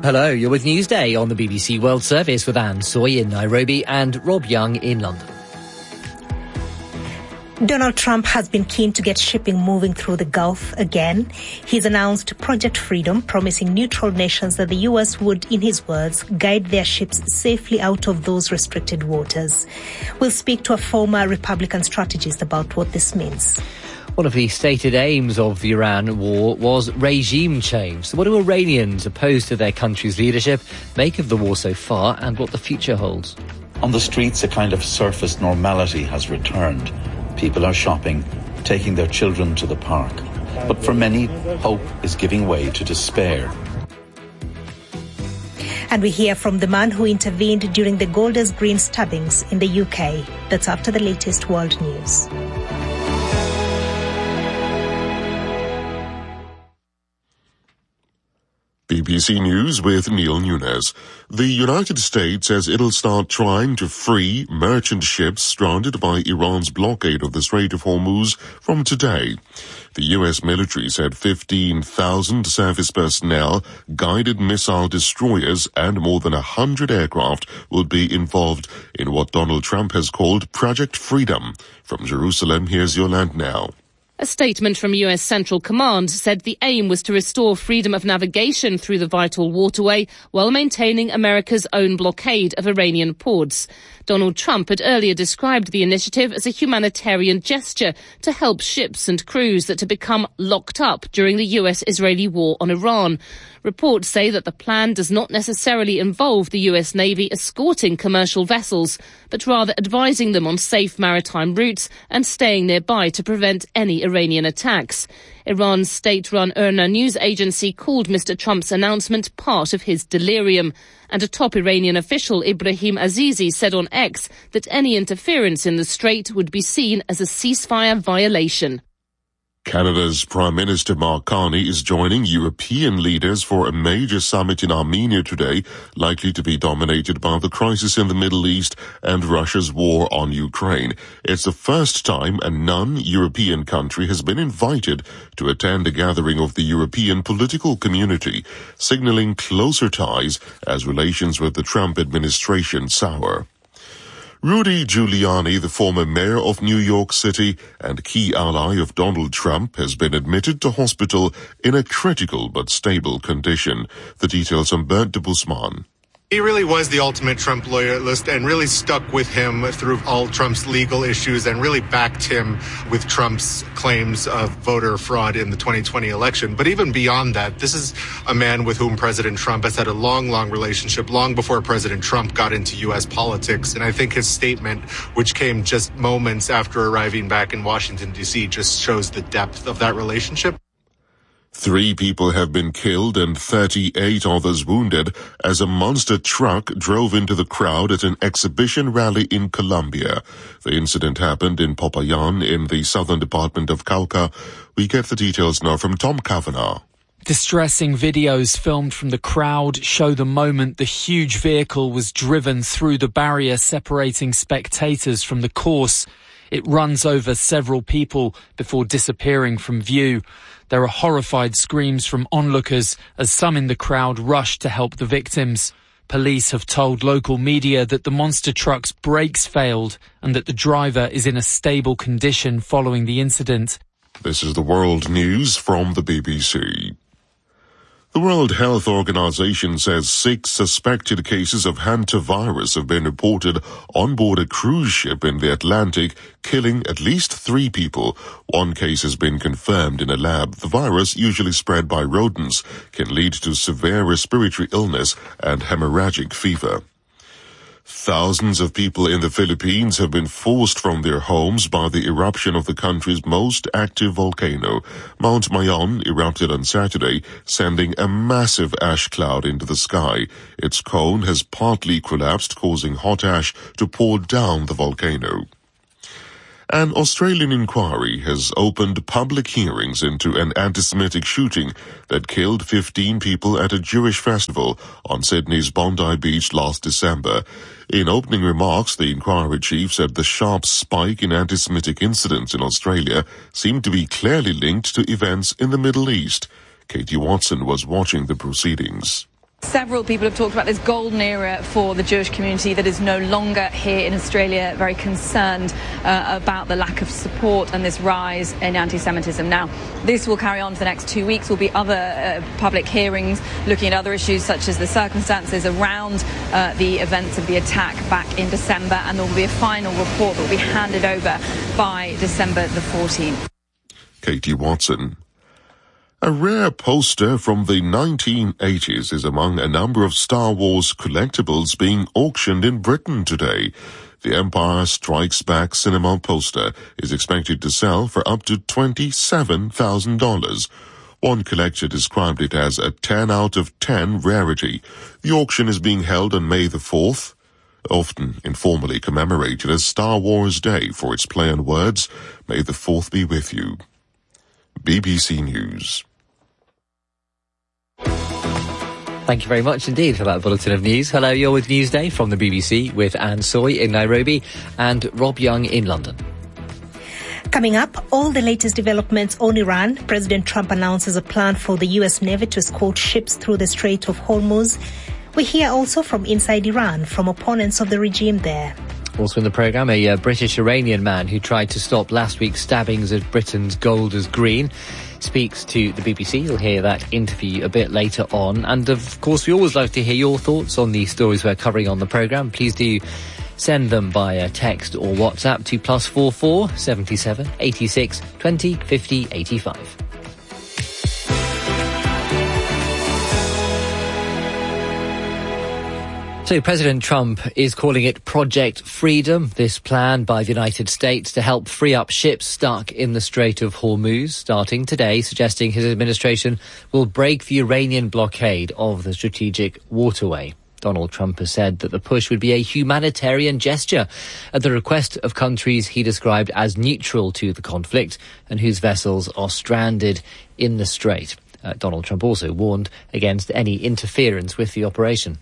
Hello, you're with Newsday on the BBC World Service with Anne Soy in Nairobi and Rob Young in London. Donald Trump has been keen to get shipping moving through the Gulf again. He's announced Project Freedom, promising neutral nations that the U.S. would, in his words, guide their ships safely out of those restricted waters. We'll speak to a former Republican strategist about what this means. One of the stated aims of the Iran war was regime change. So what do Iranians opposed to their country's leadership make of the war so far and what the future holds? On the streets, a kind of surface normality has returned. People are shopping, taking their children to the park. But for many, hope is giving way to despair. And we hear from the man who intervened during the Golders Green stabbings in the UK. That's after the latest world news. BBC News with Neil Nunes. The United States says it'll start trying to free merchant ships stranded by Iran's blockade of the Strait of Hormuz from today. The U.S. military said 15,000 service personnel, guided missile destroyers, and more than 100 aircraft will be involved in what Donald Trump has called Project Freedom. From Jerusalem, here's Yolande now. A statement from US Central Command said the aim was to restore freedom of navigation through the vital waterway while maintaining America's own blockade of Iranian ports. Donald Trump had earlier described the initiative as a humanitarian gesture to help ships and crews that had become locked up during the US-Israeli war on Iran. Reports say that the plan does not necessarily involve the US Navy escorting commercial vessels, but rather advising them on safe maritime routes and staying nearby to prevent any Iranian attacks. Iran's state-run IRNA news agency called Mr. Trump's announcement part of his delirium. And a top Iranian official, Ibrahim Azizi, said on X that any interference in the strait would be seen as a ceasefire violation. Canada's Prime Minister Mark Carney is joining European leaders for a major summit in Armenia today, likely to be dominated by the crisis in the Middle East and Russia's war on Ukraine. It's the first time a non-European country has been invited to attend a gathering of the European political community, signaling closer ties as relations with the Trump administration sour. Rudy Giuliani, the former mayor of New York City and key ally of Donald Trump, has been admitted to hospital in a critical but stable condition. The details from Bernd de Busman. He really was the ultimate Trump loyalist and really stuck with him through all Trump's legal issues and really backed him with Trump's claims of voter fraud in the 2020 election. But even beyond that, this is a man with whom President Trump has had a long, long relationship, long before President Trump got into U.S. politics. And I think his statement, which came just moments after arriving back in Washington, D.C., just shows the depth of that relationship. 3 people have been killed and 38 others wounded as a monster truck drove into the crowd at an exhibition rally in Colombia. The incident happened in Popayan in the southern department of Cauca. We get the details now from Tom Kavanagh. Distressing videos filmed from the crowd show the moment the huge vehicle was driven through the barrier separating spectators from the course. It runs over several people before disappearing from view. There are horrified screams from onlookers as some in the crowd rush to help the victims. Police have told local media that the monster truck's brakes failed and that the driver is in a stable condition following the incident. This is the World News from the BBC. The World Health Organization says 6 suspected cases of hantavirus have been reported on board a cruise ship in the Atlantic, killing at least 3 people. 1 case has been confirmed in a lab. The virus, usually spread by rodents, can lead to severe respiratory illness and hemorrhagic fever. Thousands of people in the Philippines have been forced from their homes by the eruption of the country's most active volcano. Mount Mayon erupted on Saturday, sending a massive ash cloud into the sky. Its cone has partly collapsed, causing hot ash to pour down the volcano. An Australian inquiry has opened public hearings into an anti-Semitic shooting that killed 15 people at a Jewish festival on Sydney's Bondi Beach last December. In opening remarks, the inquiry chief said the sharp spike in anti-Semitic incidents in Australia seemed to be clearly linked to events in the Middle East. Katie Watson was watching the proceedings. Several people have talked about this golden era for the Jewish community that is no longer here in Australia, very concerned about the lack of support and this rise in anti-Semitism. Now, this will carry on for the next 2 weeks. There will be other public hearings looking at other issues such as the circumstances around the events of the attack back in December, and there will be a final report that will be handed over by December the 14th. Katie Watson. A rare poster from the 1980s is among a number of Star Wars collectibles being auctioned in Britain today. The Empire Strikes Back cinema poster is expected to sell for up to $27,000. One collector described it as a 10 out of 10 rarity. The auction is being held on May the 4th, often informally commemorated as Star Wars Day for its play on words. May the 4th be with you. BBC News. Thank you very much indeed for that bulletin of news. Hello, you're with Newsday from the BBC with Anne Soy in Nairobi and Rob Young in London. Coming up, all the latest developments on Iran. President Trump announces a plan for the U.S. Navy to escort ships through the Strait of Hormuz. We hear also from inside Iran, from opponents of the regime there. Also in the programme, a British-Iranian man who tried to stop last week's stabbings at Britain's Golders Green speaks to the BBC. You'll hear that interview a bit later on. And of course, we always like to hear your thoughts on the stories we're covering on the programme. Please do send them via text or WhatsApp to +44 77 86 20 50 85. So President Trump is calling it Project Freedom, this plan by the United States to help free up ships stuck in the Strait of Hormuz, starting today, suggesting his administration will break the Iranian blockade of the strategic waterway. Donald Trump has said that the push would be a humanitarian gesture at the request of countries he described as neutral to the conflict and whose vessels are stranded in the strait. Donald Trump also warned against any interference with the operation.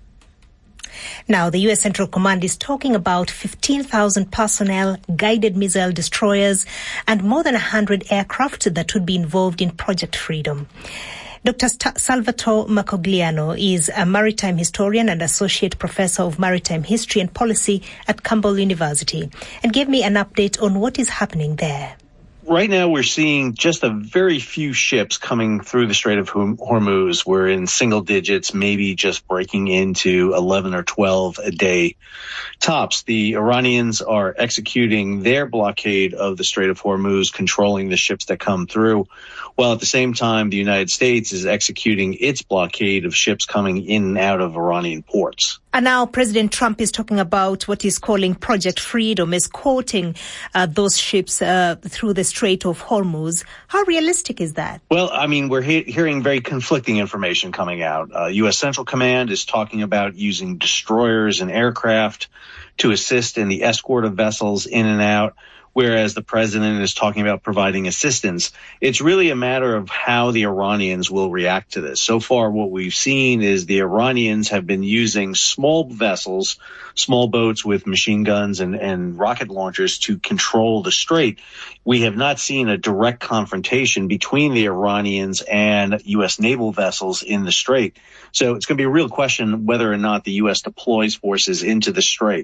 Now, the U.S. Central Command is talking about 15,000 personnel, guided missile destroyers, and more than 100 aircraft that would be involved in Project Freedom. Dr. Salvatore Mercogliano is a maritime historian and associate professor of maritime history and policy at Campbell University, and gave me an update on what is happening there. Right now, we're seeing just a very few ships coming through the Strait of Hormuz. We're in single digits, maybe just breaking into 11 or 12 a day tops. The Iranians are executing their blockade of the Strait of Hormuz, controlling the ships that come through, while at the same time, the United States is executing its blockade of ships coming in and out of Iranian ports. And now President Trump is talking about what he's calling Project Freedom, escorting those ships through the Strait of Hormuz. How realistic is that? Well, I mean, we're hearing very conflicting information coming out. U.S. Central Command is talking about using destroyers and aircraft to assist in the escort of vessels in and out, whereas the president is talking about providing assistance. It's really a matter of how the Iranians will react to this. So far, what we've seen is the Iranians have been using small vessels, small boats with machine guns and rocket launchers to control the strait. We have not seen a direct confrontation between the Iranians and U.S. naval vessels in the strait. So it's going to be a real question whether or not the U.S. deploys forces into the strait.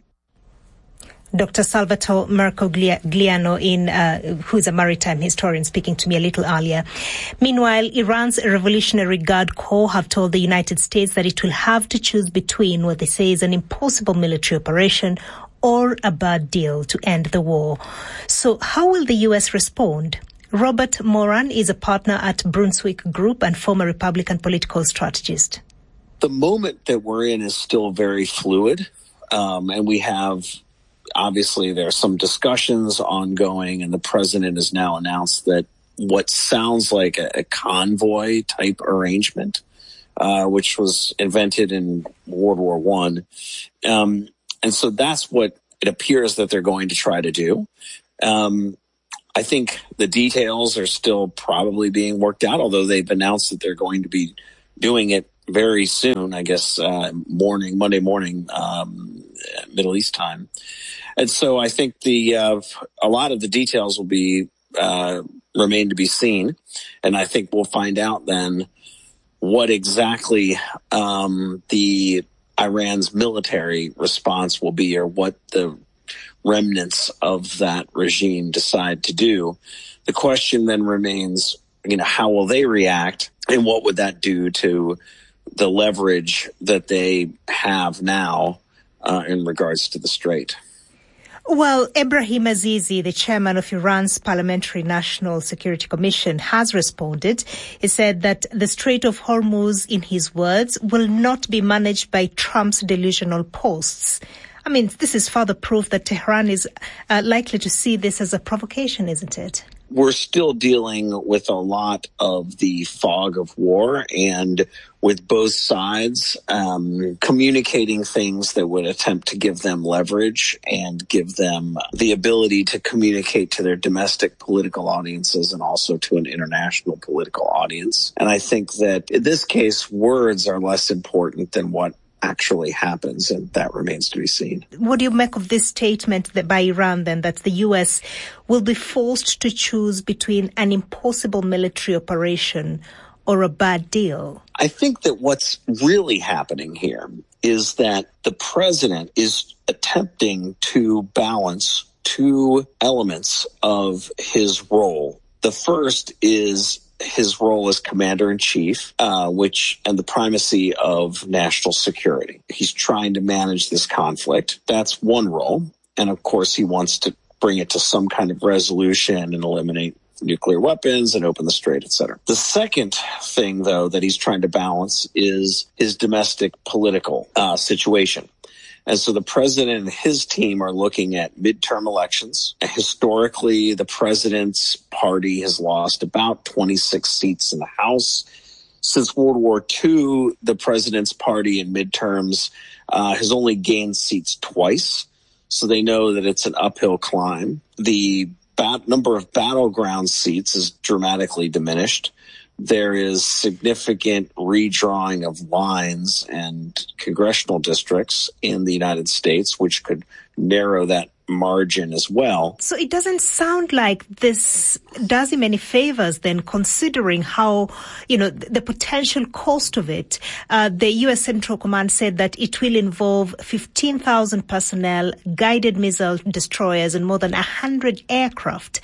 Dr. Salvatore Mercogliano, who's a maritime historian, speaking to me a little earlier. Meanwhile, Iran's Revolutionary Guard Corps have told the United States that it will have to choose between what they say is an impossible military operation or a bad deal to end the war. So how will the U.S. respond? Robert Moran is a partner at Brunswick Group and former Republican political strategist. The moment that we're in is still very fluid, and we have... Obviously, there are some discussions ongoing, and the president has now announced that what sounds like a convoy-type arrangement, which was invented in World War I. And so that's what it appears that they're going to try to do. I think the details are still probably being worked out, although they've announced that they're going to be doing it very soon, I guess, Monday morning, Middle East time. And so I think a lot of the details will be remain to be seen, and I think we'll find out then what exactly the Iran's military response will be, or what the remnants of that regime decide to do. The question then remains, how will they react, and what would that do to the leverage that they have now in regards to the Strait? Well, Ebrahim Azizi, the chairman of Iran's Parliamentary National Security Commission, has responded. He said that the Strait of Hormuz, in his words, will not be managed by Trump's delusional posts. I mean, this is further proof that Tehran is likely to see this as a provocation, isn't it? We're still dealing with a lot of the fog of war, and with both sides communicating things that would attempt to give them leverage and give them the ability to communicate to their domestic political audiences and also to an international political audience. And I think that in this case, words are less important than what actually happens, and that remains to be seen. What do you make of this statement by Iran, then, that the U.S. will be forced to choose between an impossible military operation or a bad deal? I think that what's really happening here is that the president is attempting to balance two elements of his role. The first is his role as commander-in-chief, and the primacy of national security. He's trying to manage this conflict. That's one role. And of course, he wants to bring it to some kind of resolution and eliminate nuclear weapons and open the strait, etc. The second thing, though, that he's trying to balance is his domestic political situation. And so the president and his team are looking at midterm elections. Historically, the president's party has lost about 26 seats in the House. Since World War II, the president's party in midterms has only gained seats twice. So they know that it's an uphill climb. The number of battleground seats is dramatically diminished. There is significant redrawing of lines and congressional districts in the United States, which could narrow that margin as well. So it doesn't sound like this does him any favors then, considering how, the potential cost of it. The U.S. Central Command said that it will involve 15,000 personnel, guided missile destroyers, and more than 100 aircraft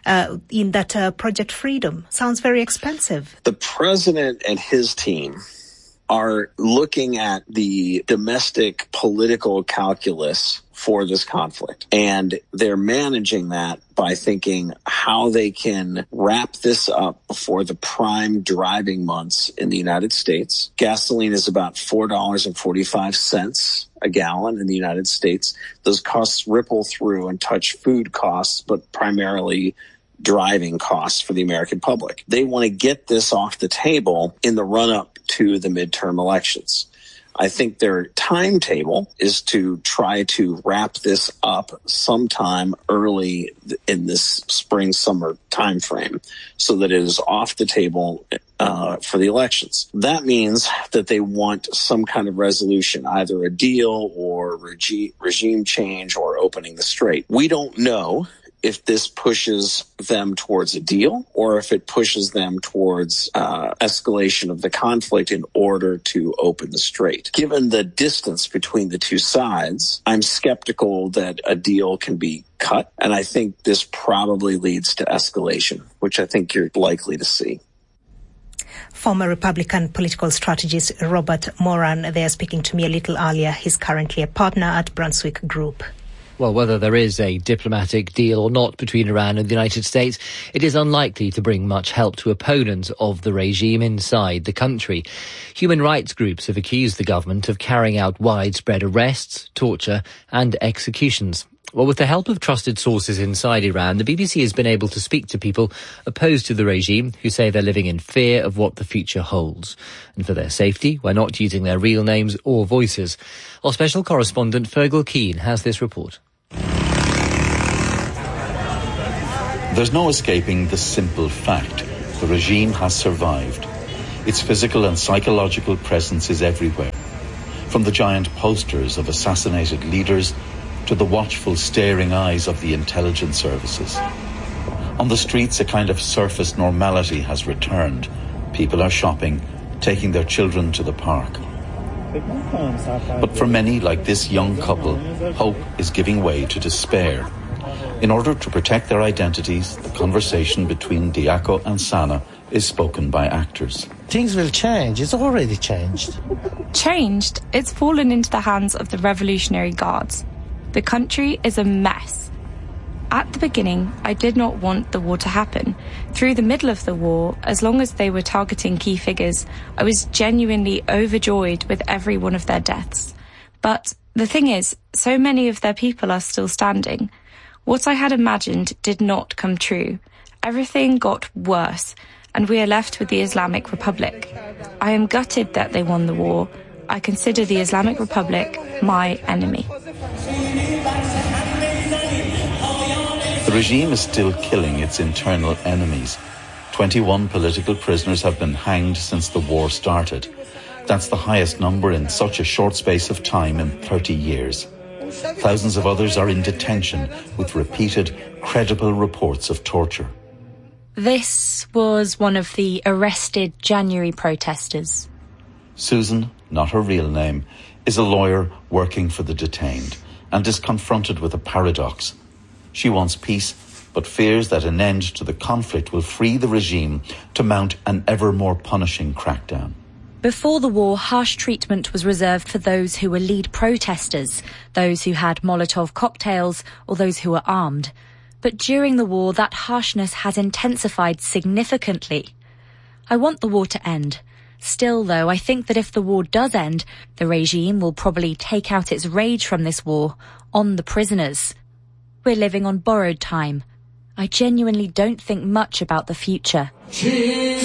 in that Project Freedom. Sounds very expensive. The president and his team are looking at the domestic political calculus for this conflict. And they're managing that by thinking how they can wrap this up before the prime driving months in the United States. Gasoline is about $4.45 a gallon in the United States. Those costs ripple through and touch food costs, but primarily driving costs for the American public. They want to get this off the table in the run-up to the midterm elections. I think their timetable is to try to wrap this up sometime early in this spring-summer timeframe so that it is off the table for the elections. That means that they want some kind of resolution, either a deal or regime change or opening the strait. We don't know if this pushes them towards a deal or if it pushes them towards escalation of the conflict in order to open the strait. Given the distance between the two sides, I'm skeptical that a deal can be cut, and I think this probably leads to escalation, which I think you're likely to see. Former Republican political strategist Robert Moran there speaking to me a little earlier. He's currently a partner at Brunswick Group. Well, whether there is a diplomatic deal or not between Iran and the United States, it is unlikely to bring much help to opponents of the regime inside the country. Human rights groups have accused the government of carrying out widespread arrests, torture and executions. Well, with the help of trusted sources inside Iran, the BBC has been able to speak to people opposed to the regime who say they're living in fear of what the future holds. And for their safety, we're not using their real names or voices. Our special correspondent Fergal Keane has this report. There's no escaping the simple fact. The regime has survived. Its physical and psychological presence is everywhere. From the giant posters of assassinated leaders to the watchful staring eyes of the intelligence services. On the streets, a kind of surface normality has returned. People are shopping, taking their children to the park. But for many, like this young couple, hope is giving way to despair. In order to protect their identities, the conversation between Diako and Sana is spoken by actors. Things will change. It's already changed. Changed? It's fallen into the hands of the Revolutionary Guards. The country is a mess. At the beginning, I did not want the war to happen. Through the middle of the war, as long as they were targeting key figures, I was genuinely overjoyed with every one of their deaths. But the thing is, so many of their people are still standing. What I had imagined did not come true. Everything got worse, and we are left with the Islamic Republic. I am gutted that they won the war. I consider the Islamic Republic my enemy. The regime is still killing its internal enemies. 21 political prisoners have been hanged since the war started. That's the highest number in such a short space of time in 30 years. Thousands of others are in detention with repeated, credible reports of torture. This was one of the arrested January protesters. Susan, not her real name, is a lawyer working for the detained and is confronted with a paradox. She wants peace, but fears that an end to the conflict will free the regime to mount an ever more punishing crackdown. Before the war, harsh treatment was reserved for those who were lead protesters, those who had Molotov cocktails, or those who were armed. But during the war, that harshness has intensified significantly. I want the war to end. Still, though, I think that if the war does end, the regime will probably take out its rage from this war on the prisoners. We're living on borrowed time. I genuinely don't think much about the future. The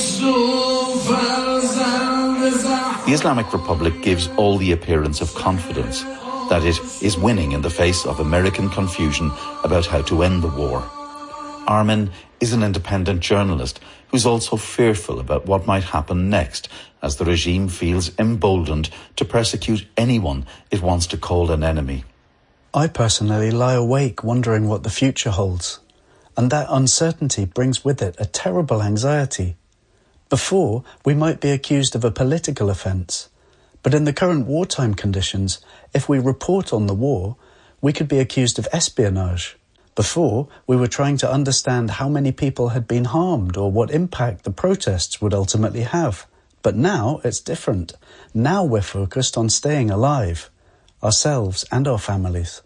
Islamic Republic gives all the appearance of confidence that it is winning in the face of American confusion about how to end the war. Armin is an independent journalist who's also fearful about what might happen next as the regime feels emboldened to persecute anyone it wants to call an enemy. I personally lie awake wondering what the future holds, and that uncertainty brings with it a terrible anxiety. Before, we might be accused of a political offence, but in the current wartime conditions, if we report on the war, we could be accused of espionage. Before, we were trying to understand how many people had been harmed or what impact the protests would ultimately have. But now it's different. Now we're focused on staying alive, ourselves and our families.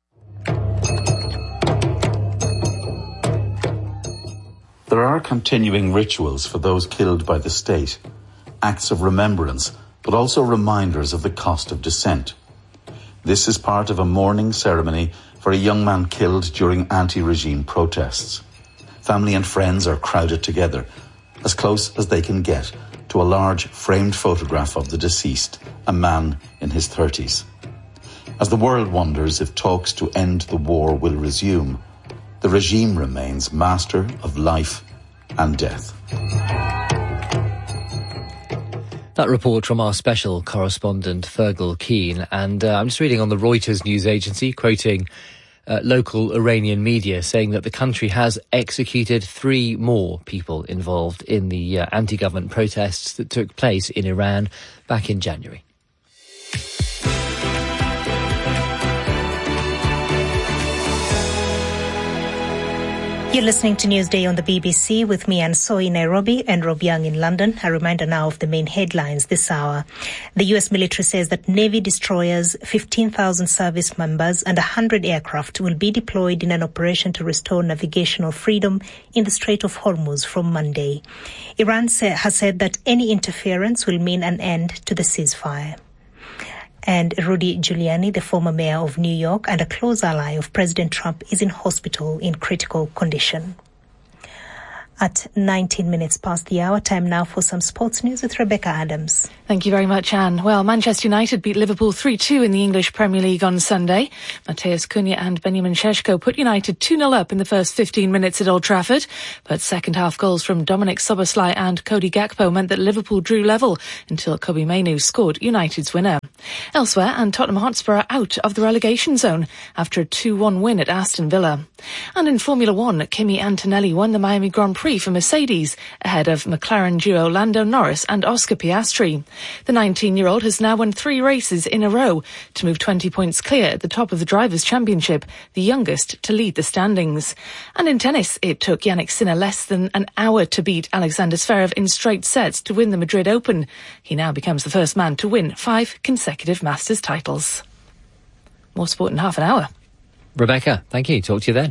There are continuing rituals for those killed by the state, acts of remembrance, but also reminders of the cost of dissent. This is part of a mourning ceremony for a young man killed during anti-regime protests. Family and friends are crowded together, as close as they can get to a large framed photograph of the deceased, a man in his 30s. As the world wonders if talks to end the war will resume, the regime remains master of life and death. That report from our special correspondent, Fergal Keane. And I'm just reading on the Reuters news agency, quoting local Iranian media, saying that the country has executed 3 more people involved in the anti-government protests that took place in Iran back in January. You're listening to Newsday on the BBC with me, Anne Soy, in Nairobi, and Rob Young in London. A reminder now of the main headlines this hour. The US military says that Navy destroyers, 15,000 service members and 100 aircraft will be deployed in an operation to restore navigational freedom in the Strait of Hormuz from Monday. Iran has said that any interference will mean an end to the ceasefire. And Rudy Giuliani, the former mayor of New York and a close ally of President Trump, is in hospital in critical condition. At 19 minutes past the hour, time now for some sports news with Rebecca Adams. Thank you very much, Anne. Well, Manchester United beat Liverpool 3-2 in the English Premier League on Sunday. Matheus Cunha and Benjamin Šeško put United 2-0 up in the first 15 minutes at Old Trafford. But second half goals from Dominic Szoboszlai and Cody Gakpo meant that Liverpool drew level until Kobbie Mainoo scored United's winner. Elsewhere, and Tottenham Hotspur are out of the relegation zone after a 2-1 win at Aston Villa. And in Formula One, Kimi Antonelli won the Miami Grand Prix for Mercedes, ahead of McLaren duo Lando Norris and Oscar Piastri. The 19-year-old has now won 3 races in a row to move 20 points clear at the top of the Drivers' Championship, the youngest to lead the standings. And in tennis, it took Jannik Sinner less than an hour to beat Alexander Zverev in straight sets to win the Madrid Open. He now becomes the first man to win 5 consecutive Masters titles. More sport in half an hour. Rebecca, thank you. Talk to you then.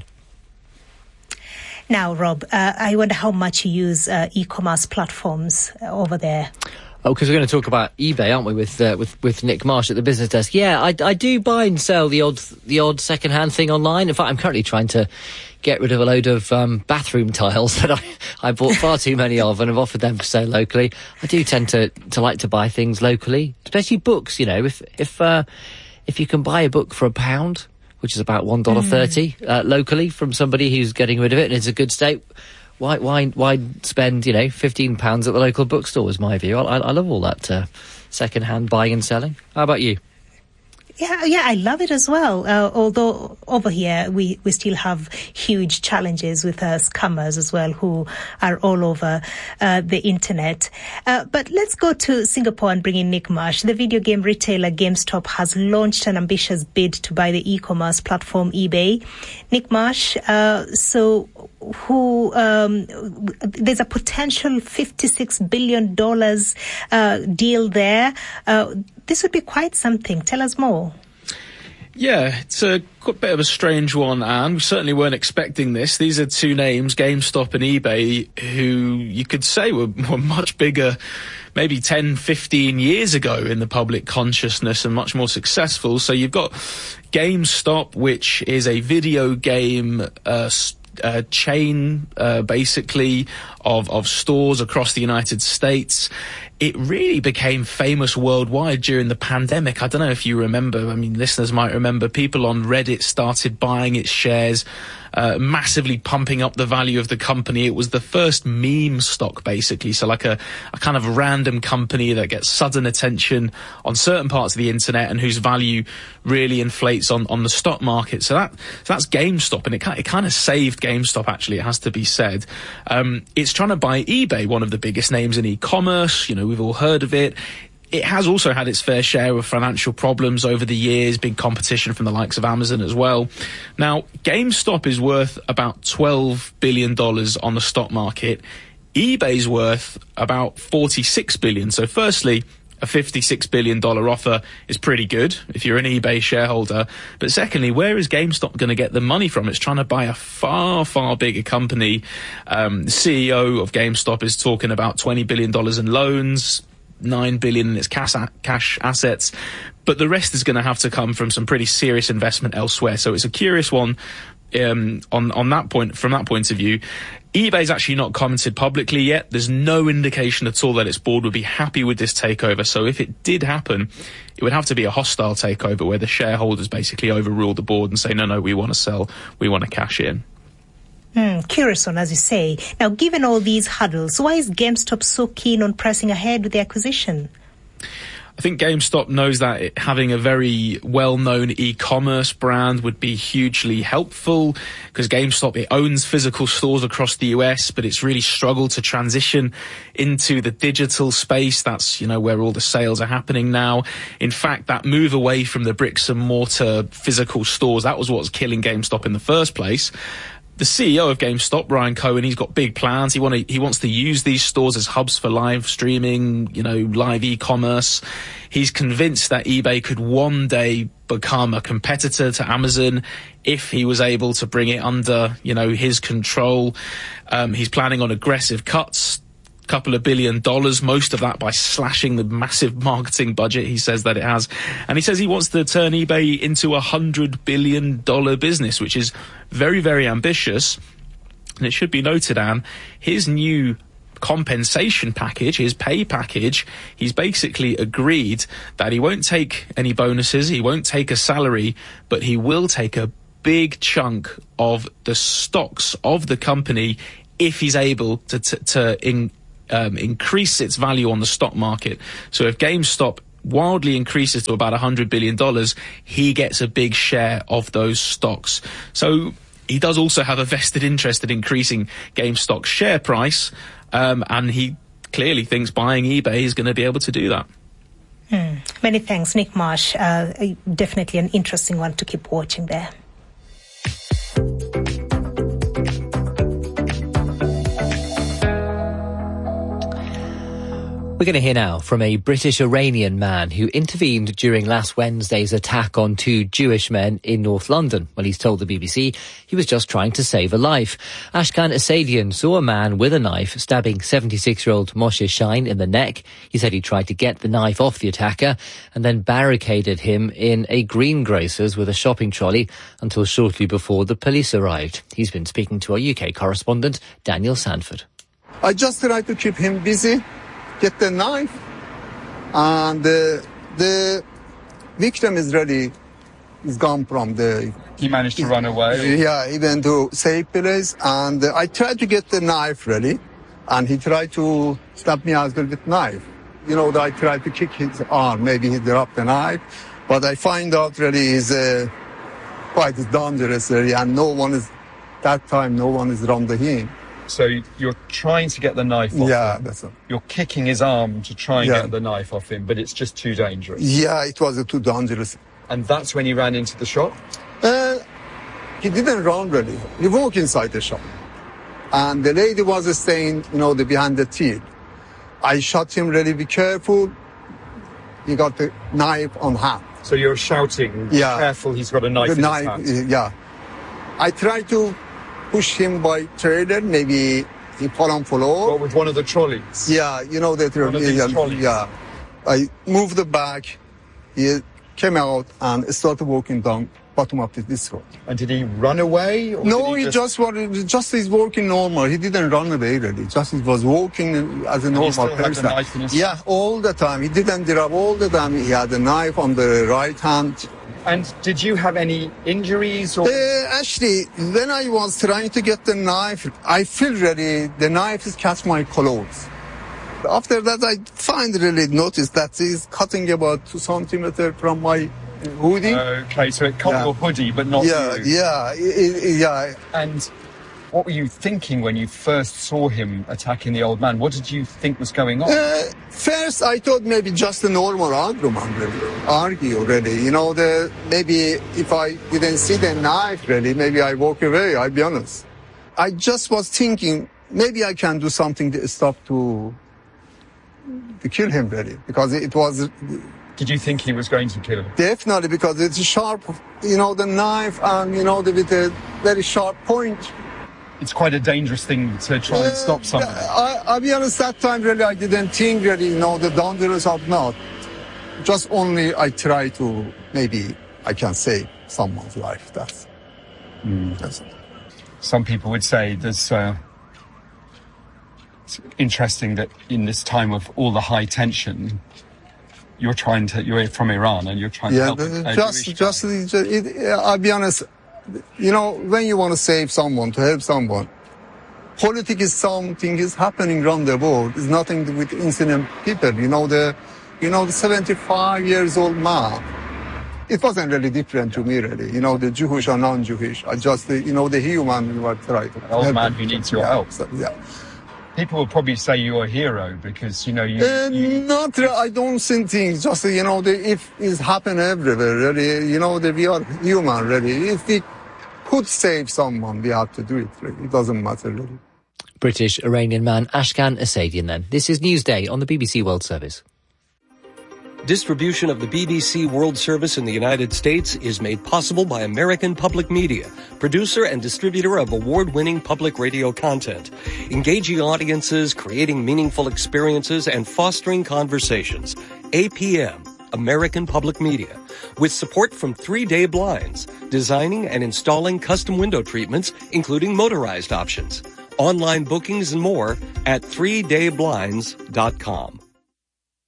Now, Rob, I wonder how much you use e-commerce platforms over there. Oh, because we're going to talk about eBay, aren't we, with Nick Marsh at the business desk? Yeah, I do buy and sell the odd second-hand thing online. In fact, I'm currently trying to get rid of a load of bathroom tiles that I bought far too many of and have offered them for sale locally. I do tend to like to buy things locally, especially books. You know, if you can buy a book for £1, which is about $1.30 locally from somebody who's getting rid of it and it's a good state, why spend, £15 at the local bookstore is my view. I love all that second-hand buying and selling. How about you? Yeah, I love it as well. Although over here we still have huge challenges with scammers as well, who are all over the internet. But let's go to Singapore and bring in Nick Marsh. The video game retailer GameStop has launched an ambitious bid to buy the e-commerce platform eBay. Nick Marsh, there's a potential $56 billion deal there. This would be quite something. Tell us more. Yeah, it's a bit of a strange one, Anne. We certainly weren't expecting this. These are two names, GameStop and eBay, who you could say were much bigger maybe 10, 15 years ago in the public consciousness and much more successful. So you've got GameStop, which is a video game chain, basically, of stores across the United States. It really became famous worldwide during the pandemic. I don't know if you remember, I mean, listeners might remember, people on Reddit started buying its shares, massively pumping up the value of the company. It was the first meme stock, basically. So like a kind of random company that gets sudden attention on certain parts of the internet and whose value really inflates on the stock market. So that's GameStop, and it kind of saved GameStop, actually, it has to be said. It's trying to buy eBay, one of the biggest names in e-commerce. We've all heard of it. It has also had its fair share of financial problems over the years, big competition from the likes of Amazon as well. Now, GameStop is worth about $12 billion on the stock market. eBay's worth about $46 billion. So firstly, a $56 billion offer is pretty good if you're an eBay shareholder. But secondly, where is GameStop going to get the money from? It's trying to buy a far, far bigger company. The CEO of GameStop is talking about $20 billion in loans, $9 billion in its cash assets. But the rest is going to have to come from some pretty serious investment elsewhere. So it's a curious one on that point, from that point of view. eBay's actually not commented publicly yet. There's no indication at all that its board would be happy with this takeover. So if it did happen, it would have to be a hostile takeover where the shareholders basically overrule the board and say, no, we want to sell, we want to cash in. Curious one, as you say. Now, given all these hurdles, why is GameStop so keen on pressing ahead with the acquisition? I think GameStop knows that having a very well-known e-commerce brand would be hugely helpful, because GameStop, it owns physical stores across the US, but it's really struggled to transition into the digital space. That's, where all the sales are happening now. In fact, that move away from the bricks and mortar physical stores, that was what was killing GameStop in the first place. The CEO of GameStop, Ryan Cohen, he's got big plans. He wants to use these stores as hubs for live streaming, live e-commerce. He's convinced that eBay could one day become a competitor to Amazon if he was able to bring it under, his control. He's planning on aggressive cuts, couple of $1 billion, most of that by slashing the massive marketing budget he says that it has. And he says he wants to turn eBay into a $100 billion business, which is very, very ambitious. And it should be noted, Anne, his new compensation package, his pay package, he's basically agreed that he won't take any bonuses, he won't take a salary, but he will take a big chunk of the stocks of the company if he's able to increase its value on the stock market. So if GameStop wildly increases to about $100 billion, he gets a big share of those stocks. So he does also have a vested interest in increasing GameStop's share price, and he clearly thinks buying eBay is going to be able to do that. Many thanks, Nick Marsh. Definitely an interesting one to keep watching there. We're going to hear now from a British-Iranian man who intervened during last Wednesday's attack on 2 Jewish men in North London when he's told the BBC he was just trying to save a life. Ashkan Asadian saw a man with a knife stabbing 76-year-old Moshe Shine in the neck. He said he tried to get the knife off the attacker and then barricaded him in a greengrocer's with a shopping trolley until shortly before the police arrived. He's been speaking to our UK correspondent, Daniel Sanford. I just tried to keep him busy, get the knife, and the victim is gone from the... He managed to run away? Yeah, he went to safe place, and I tried to get the knife ready, and he tried to stab me as well with knife. You know, I tried to kick his arm, maybe he dropped the knife, but I find out really is quite dangerous really, and no one is around him. So you're trying to get the knife off him. That's it. You're kicking his arm to try and get the knife off him, but it's just too dangerous. Yeah, it was too dangerous. And that's when he ran into the shop? He didn't run really. He walked inside the shop. And the lady was staying, behind the till. I shot him really, be careful. He got the knife on hand. So you're shouting, careful, he's got a knife in his hand. Yeah. I tried to push him by trailer, maybe he fall on floor. Well, with one of the trolleys? Yeah, the trolleys. Yeah. I moved the back, he came out and started walking down bottom of this road. And did he run away? Or no, he just is walking normal. He didn't run away really. He was walking as a normal person. Had the knife in his hand? All the time. He didn't drop all the time. He had a knife on the right hand. And did you have any injuries? Or? Actually, when I was trying to get the knife, I feel really the knife is catch my clothes. After that, I noticed that he's cutting about 2 centimeters from my hoodie. Okay, so it cut your hoodie, but not you. Yeah. And what were you thinking when you first saw him attacking the old man? What did you think was going on? First, I thought maybe just a normal argument, really. Maybe if I didn't see the knife, really, maybe I walk away, I'll be honest. I just was thinking, maybe I can do something to stop to kill him, really, because it was... Did you think he was going to kill him? Definitely, because it's sharp, the knife and, with a very sharp point. It's quite a dangerous thing to try and stop somebody. I'll be honest, that time really I didn't think really, the dangerous or not. Just only I try to, maybe I can save someone's life. That's it. Some people would say there's... it's interesting that in this time of all the high tension, you're from Iran and you're trying to help. I'll be honest, when you want to save someone, to help someone, politics is something is happening around the world. It's nothing to do with innocent people. The 75 years old man. It wasn't really different to me, really. The Jewish or non-Jewish. I just, the human who was right. An old man who needs your help. Yeah. People will probably say you're a hero because, Not really. I don't think things. Just, if it's happened everywhere, really, we are human, really. If we could save someone, we have to do it, really. It doesn't matter, really. British-Iranian man Ashkan Asadian then. This is Newsday on the BBC World Service. Distribution of the BBC World Service in the United States is made possible by American Public Media, producer and distributor of award-winning public radio content, engaging audiences, creating meaningful experiences, and fostering conversations. APM, American Public Media, with support from 3 Day Blinds, designing and installing custom window treatments, including motorized options. Online bookings and more at 3dayblinds.com.